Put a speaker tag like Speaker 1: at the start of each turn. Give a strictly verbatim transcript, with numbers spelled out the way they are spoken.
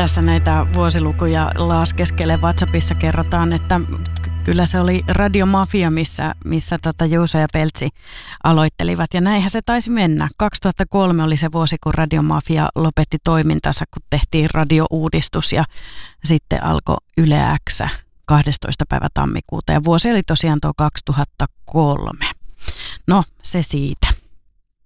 Speaker 1: Tässä näitä vuosilukuja laskeskele WhatsAppissa kerrotaan, että kyllä se oli Radio Mafia, missä, missä tota Juuso ja Peltsi aloittelivat. Ja näinhän se taisi mennä. kaksituhattakolme oli se vuosi, kun Radio Mafia lopetti toimintansa, kun tehtiin radiouudistus ja sitten alkoi Yle X kahdestoista päivä tammikuuta. Ja vuosi oli tosiaan tuo kaksituhattakolme. No, se siitä.